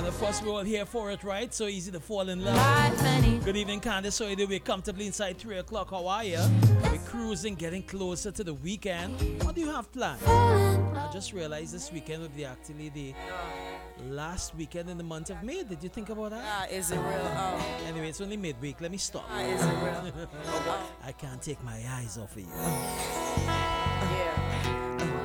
And of course, we're all here for it, right? So easy to fall in love. Good evening, Candace. So we're comfortably inside 3 o'clock. How are you? We're cruising, getting closer to the weekend. What do you have planned? I just realized this weekend would be actually the last weekend in the month of May. Did you think about that? Is it real? Anyway, it's only midweek. Let me stop. Is it real? I can't take my eyes off of you. Yeah.